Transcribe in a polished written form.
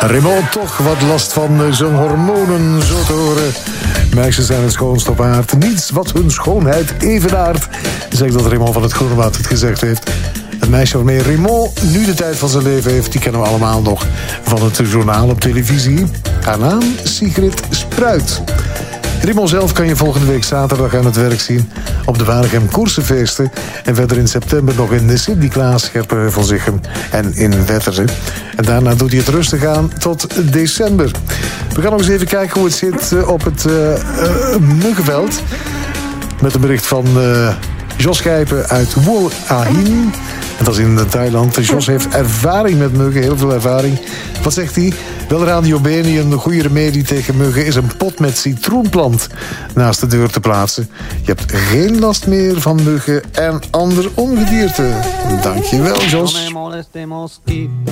Raymond, toch wat last van zijn hormonen, zo te horen. Meisjes zijn het schoonst op aard. Niets wat hun schoonheid evenaart. Zegt dat Raymond van het Groenewoud het gezegd heeft. Het meisje waarmee Raymond nu de tijd van zijn leven heeft, die kennen we allemaal nog van het journaal op televisie. Haar naam, Sigrid Spruit. Raymond zelf kan je volgende week zaterdag aan het werk zien op de Waregem Koersenfeesten. En verder in september nog in de Sint-Niklaas, Scherpenheuvel-Zichem en in Wetteren. En daarna doet hij het rustig aan tot december. We gaan nog eens even kijken hoe het zit op het muggenveld. Met een bericht van Jos Schijpen uit Hua Hin. En dat is in Thailand. Jos heeft ervaring met muggen, heel veel ervaring. Wat zegt hij? Wel, Radio Beni, een goede remedie tegen muggen is een pot met citroenplant naast de deur te plaatsen. Je hebt geen last meer van muggen en ander ongedierte. Dankjewel, Jos.